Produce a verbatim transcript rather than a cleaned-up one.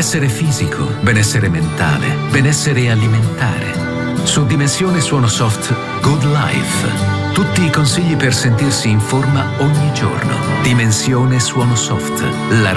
Benessere fisico, benessere mentale, benessere alimentare. Su Dimensione Suono Soft Good Life. Tutti i consigli per sentirsi in forma ogni giorno. Dimensione Suono Soft. La